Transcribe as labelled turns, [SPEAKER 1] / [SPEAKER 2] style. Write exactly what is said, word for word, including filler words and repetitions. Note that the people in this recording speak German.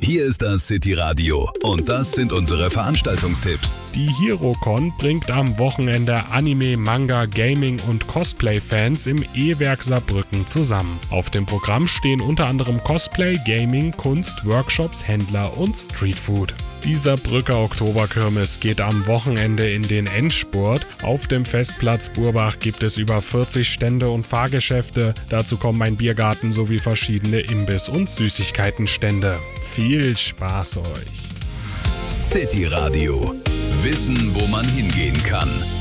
[SPEAKER 1] Hier ist das City Radio und das sind unsere Veranstaltungstipps.
[SPEAKER 2] Die HeroCon bringt am Wochenende Anime, Manga, Gaming und Cosplay-Fans im E-Werk Saarbrücken zusammen. Auf dem Programm stehen unter anderem Cosplay, Gaming, Kunst, Workshops, Händler und Streetfood. Die Saarbrücker Oktoberkirmes geht am Wochenende in den Endspurt. Auf dem Festplatz Burbach gibt es über vierzig Stände und Fahrgeschäfte. Dazu kommen ein Biergarten sowie verschiedene Imbiss- und Süßigkeitenstände. Viel Spaß euch!
[SPEAKER 1] City Radio. Wissen, wo man hingehen kann.